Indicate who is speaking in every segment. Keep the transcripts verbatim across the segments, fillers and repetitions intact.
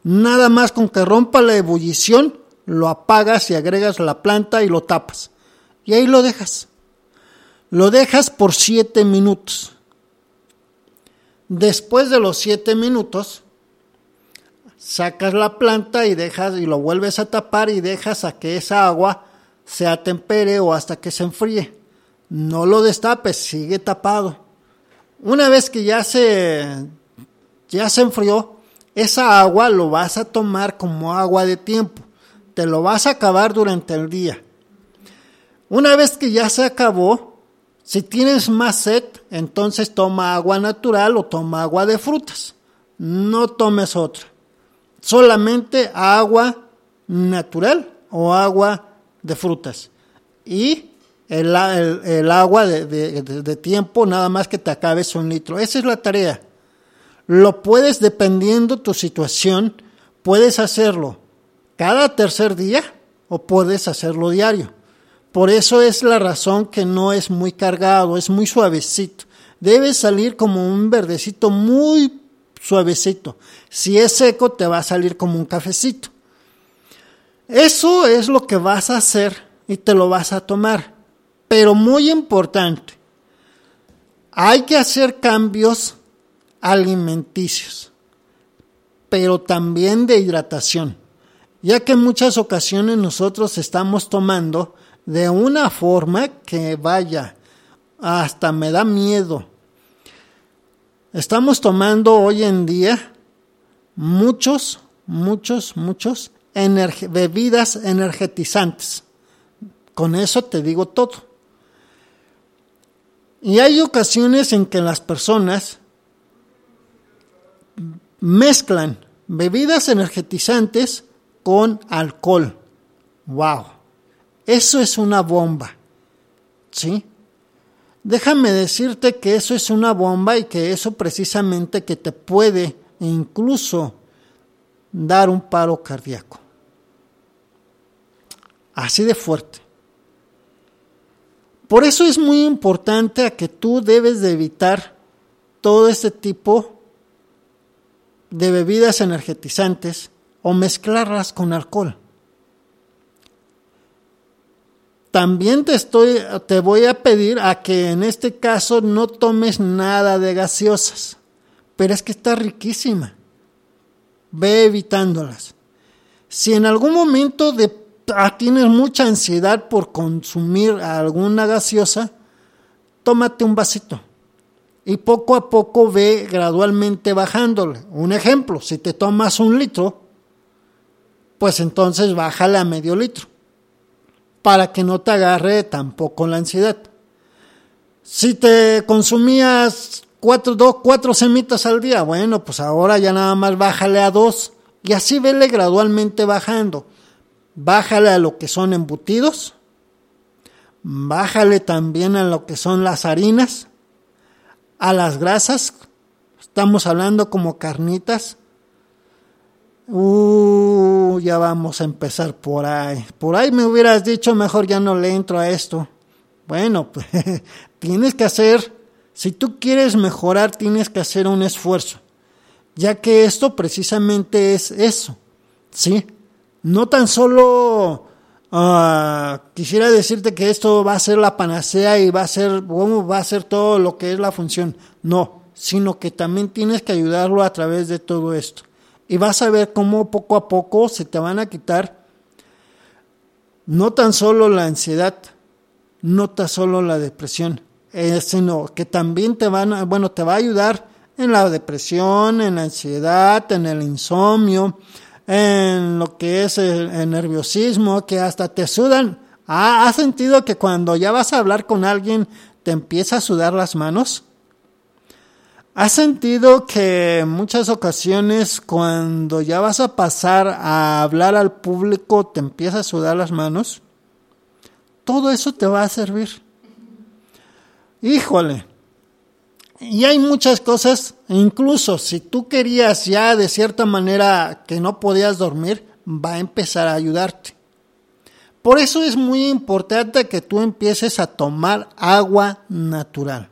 Speaker 1: Nada más con que rompa la ebullición, lo apagas y agregas la planta y lo tapas. Y ahí lo dejas. Lo dejas por siete minutos. Después de los siete minutos, sacas la planta y dejas y lo vuelves a tapar y dejas a que esa agua se atempere o hasta que se enfríe. No lo destapes, sigue tapado. Una vez que ya se, ya se enfrió, esa agua lo vas a tomar como agua de tiempo. Te lo vas a acabar durante el día. Una vez que ya se acabó, si tienes más sed, entonces toma agua natural o toma agua de frutas. No tomes otra. Solamente agua natural o agua de frutas. Y el, el, el agua de, de, de, de tiempo, nada más que te acabes un litro. Esa es la tarea. Lo puedes, dependiendo tu situación, puedes hacerlo cada tercer día o puedes hacerlo diario. Por eso es la razón que no es muy cargado, es muy suavecito. Debe salir como un verdecito muy suavecito. Si es seco, te va a salir como un cafecito. Eso es lo que vas a hacer y te lo vas a tomar. Pero muy importante, hay que hacer cambios alimenticios, pero también de hidratación, ya que en muchas ocasiones nosotros estamos tomando de una forma que vaya, hasta me da miedo. Estamos tomando hoy en día muchos, muchos, muchos energe- bebidas energetizantes. Con eso te digo todo. Y hay ocasiones en que las personas mezclan bebidas energetizantes con alcohol. ¡Wow! Eso es una bomba, ¿sí? Déjame decirte que eso es una bomba y que eso precisamente que te puede incluso dar un paro cardíaco. Así de fuerte. Por eso es muy importante a que tú debes de evitar todo este tipo de bebidas energetizantes o mezclarlas con alcohol. También te estoy, te voy a pedir a que en este caso no tomes nada de gaseosas, pero es que está riquísima. Ve evitándolas. Si en algún momento de, ah, tienes mucha ansiedad por consumir alguna gaseosa, tómate un vasito y poco a poco ve gradualmente bajándole. Un ejemplo, si te tomas un litro, pues entonces bájale a medio litro, para que no te agarre tampoco la ansiedad. Si te consumías cuatro, dos, cuatro semitas al día, bueno, pues ahora ya nada más bájale a dos, y así vele gradualmente bajando. Bájale a lo que son embutidos, bájale también a lo que son las harinas, a las grasas, estamos hablando como carnitas. Uh, ya vamos a empezar por ahí. Por ahí me hubieras dicho, mejor ya no le entro a esto. Bueno, pues tienes que hacer, si tú quieres mejorar, tienes que hacer un esfuerzo, ya que esto precisamente es eso, ¿sí? No tan solo uh, quisiera decirte que esto va a ser la panacea y va a ser, bueno, va a ser todo lo que es la función. No, sino que también tienes que ayudarlo a través de todo esto. Y vas a ver cómo poco a poco se te van a quitar no tan solo la ansiedad, no tan solo la depresión, eh, sino que también te van a, bueno, te va a ayudar en la depresión, en la ansiedad, en el insomnio, en lo que es el, el nerviosismo, que hasta te sudan. ¿Ah, ¿Has sentido que cuando ya vas a hablar con alguien te empieza a sudar las manos? ¿Has sentido que en muchas ocasiones cuando ya vas a pasar a hablar al público te empieza a sudar las manos? Todo eso te va a servir. Híjole. Y hay muchas cosas, incluso si tú querías ya de cierta manera que no podías dormir, va a empezar a ayudarte. Por eso es muy importante que tú empieces a tomar agua natural.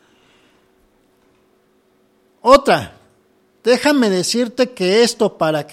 Speaker 1: Otra, déjame decirte que esto para que